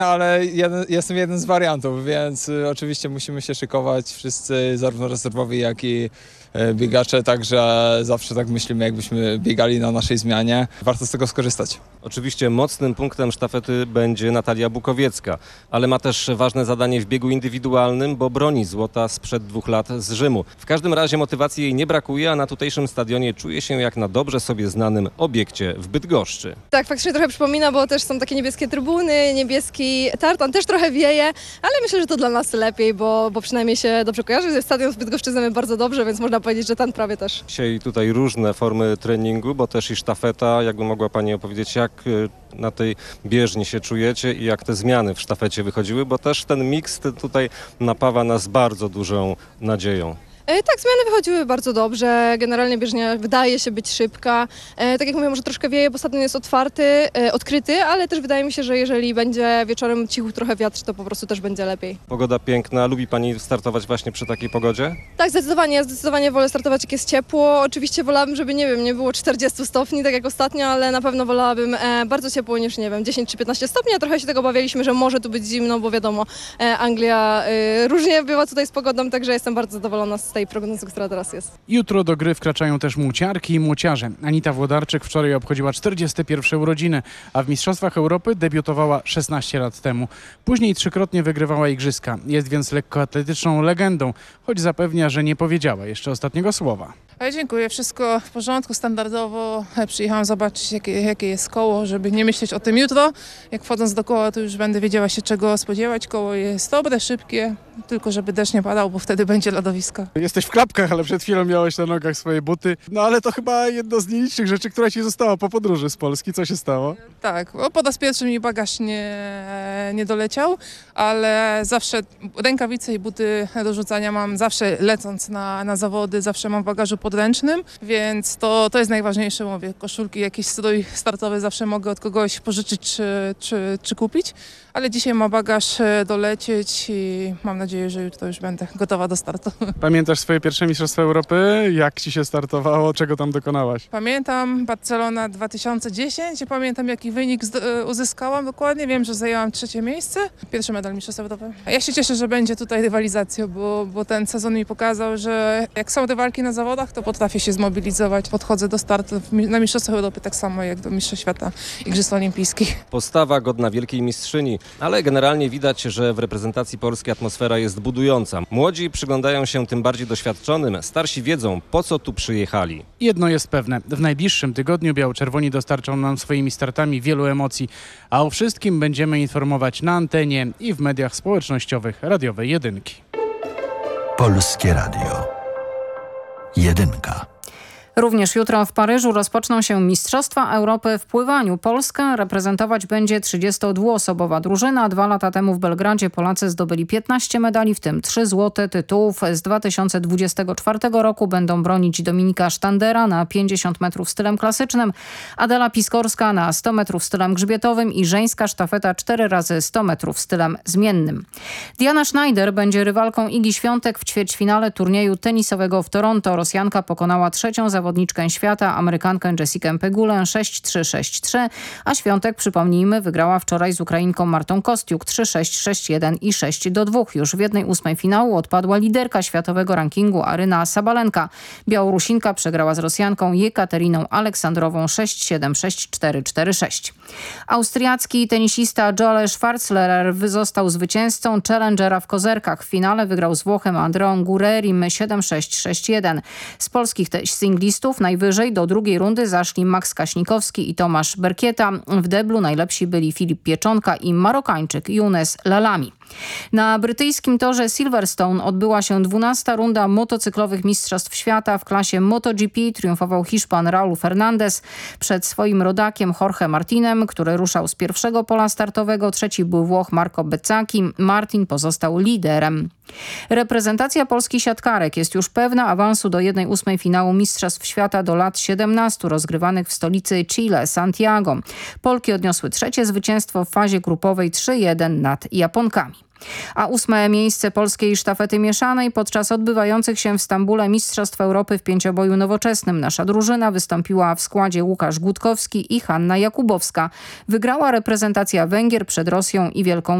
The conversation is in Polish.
Ale jestem jeden z wariantów, więc oczywiście musimy się szykować wszyscy, zarówno rezerwowi, jak i biegacze, także zawsze tak myślimy, jakbyśmy biegali na naszej zmianie. Warto z tego skorzystać. Oczywiście mocnym punktem sztafety będzie Natalia Bukowiecka, ale ma też ważne zadanie w biegu indywidualnym, bo broni złota sprzed 2 lat z Rzymu. W każdym razie motywacji jej nie brakuje, a na tutejszym stadionie czuje się jak na dobrze sobie znanym obiekcie w Bydgoszczy. Tak, faktycznie trochę przypomina, bo też są takie niebieskie trybuny, niebieski tartan, też trochę wieje, ale myślę, że to dla nas lepiej, bo przynajmniej się dobrze kojarzy. Stadion w Bydgoszczy znamy bardzo dobrze, więc można powiedzieć, że ten prawie też. Dzisiaj tutaj różne formy treningu, bo też i sztafeta. Jakby mogła Pani opowiedzieć, jak na tej bieżni się czujecie i jak te zmiany w sztafecie wychodziły, bo też ten miks tutaj napawa nas bardzo dużą nadzieją. Tak, zmiany wychodziły bardzo dobrze. Generalnie bieżnia wydaje się być szybka. Tak jak mówię, może troszkę wieje, bo stadion jest odkryty, ale też wydaje mi się, że jeżeli będzie wieczorem cichu trochę wiatr, to po prostu też będzie lepiej. Pogoda piękna. Lubi Pani startować właśnie przy takiej pogodzie? Tak, zdecydowanie wolę startować, jak jest ciepło. Oczywiście wolałabym, żeby nie było 40 stopni, tak jak ostatnio, ale na pewno wolałabym bardzo ciepło niż 10 czy 15 stopni, a trochę się tego obawialiśmy, że może tu być zimno, bo wiadomo, Anglia różnie bywa tutaj z pogodą, także jestem bardzo zadowolona z tej prognozy, która teraz jest. Jutro do gry wkraczają też młociarki i młociarze. Anita Włodarczyk wczoraj obchodziła 41 urodziny, a w Mistrzostwach Europy debiutowała 16 lat temu. Później 3-krotnie wygrywała igrzyska. Jest więc lekkoatletyczną legendą, choć zapewnia, że nie powiedziała jeszcze ostatniego słowa. Dziękuję, wszystko w porządku, standardowo. Przyjechałam zobaczyć, jakie jest koło, żeby nie myśleć o tym jutro. Jak wchodząc do koła, to już będę wiedziała się, czego spodziewać. Koło jest dobre, szybkie, tylko żeby deszcz nie padał, bo wtedy będzie lodowisko. Jesteś w klapkach, ale przed chwilą miałeś na nogach swoje buty. No ale to chyba jedno z nielicznych rzeczy, która ci została po podróży z Polski. Co się stało? Tak, bo po raz pierwszy mi bagaż nie doleciał, ale zawsze rękawice i buty do rzucania mam zawsze lecąc na zawody, zawsze mam w bagażu podręcznym, więc to jest najważniejsze, mówię, koszulki, jakiś strój startowy zawsze mogę od kogoś pożyczyć czy kupić, ale dzisiaj ma bagaż dolecieć i mam nadzieję, że jutro już będę gotowa do startu. Pamiętasz swoje pierwsze Mistrzostwa Europy? Jak ci się startowało? Czego tam dokonałaś? Pamiętam Barcelona 2010 i pamiętam, jaki wynik uzyskałam dokładnie. Wiem, że zajęłam 3. miejsce. Pierwszy medal Mistrzostw Europy. A ja się cieszę, że będzie tutaj rywalizacja, bo ten sezon mi pokazał, że jak są rywalki na zawodach, to potrafię się zmobilizować. Podchodzę do startu na Mistrzostwach Europy tak samo jak do Mistrzostw Świata Igrzysk Olimpijskich. Postawa godna wielkiej mistrzyni, ale generalnie widać, że w reprezentacji polskiej atmosfera jest budująca. Młodzi przyglądają się tym bardziej doświadczonym, starsi wiedzą, po co tu przyjechali. Jedno jest pewne. W najbliższym tygodniu biało-czerwoni dostarczą nam swoimi startami wielu emocji, a o wszystkim będziemy informować na antenie i w mediach społecznościowych radiowej Jedynki. Polskie Radio. Jedynka. Również jutro w Paryżu rozpoczną się Mistrzostwa Europy w pływaniu. Polskę reprezentować będzie 32-osobowa drużyna. 2 lata temu w Belgradzie Polacy zdobyli 15 medali, w tym 3 złote. Tytułów z 2024 roku będą bronić Dominika Sztandera na 50 metrów stylem klasycznym, Adela Piskorska na 100 metrów stylem grzbietowym i żeńska sztafeta 4 razy 100 metrów stylem zmiennym. Diana Schneider będzie rywalką Igi Świątek w ćwierćfinale turnieju tenisowego w Toronto. Rosjanka pokonała 3. zawodniczkę świata, Amerykankę Jessikę Pegulę 6-3, 6-3, a Świątek, przypomnijmy, wygrała wczoraj z Ukrainką Martą Kostiuk 3-6, 6-1 i 6-2. Już w 1/8 finału odpadła liderka światowego rankingu Aryna Sabalenka. Białorusinka przegrała z Rosjanką Jekateriną Aleksandrową 6-7, 6-4, 4-6. Austriacki tenisista Joel Schwarzlerer został zwycięzcą Challengera w kozerkach. W finale wygrał z Włochem Andreą Gurerim 7-6, 6-1. Z polskich singlistów najwyżej do drugiej rundy zaszli Max Kaśnikowski i Tomasz Berkieta. W deblu najlepsi byli Filip Pieczonka i Marokańczyk Younes Lalami. Na brytyjskim torze Silverstone odbyła się 12. runda motocyklowych Mistrzostw Świata. W klasie MotoGP triumfował Hiszpan Raul Fernandez przed swoim rodakiem Jorge Martinem, który ruszał z pierwszego pola startowego. Trzeci był Włoch Marco Bezzecchi. Martin pozostał liderem. Reprezentacja Polski siatkarek jest już pewna awansu do 1/8 finału Mistrzostw Świata do lat 17 rozgrywanych w stolicy Chile, Santiago. Polki odniosły 3. zwycięstwo w fazie grupowej 3-1 nad Japonkami. A 8. miejsce polskiej sztafety mieszanej podczas odbywających się w Stambule Mistrzostw Europy w pięcioboju nowoczesnym. Nasza drużyna wystąpiła w składzie Łukasz Gutkowski i Hanna Jakubowska. Wygrała reprezentacja Węgier przed Rosją i Wielką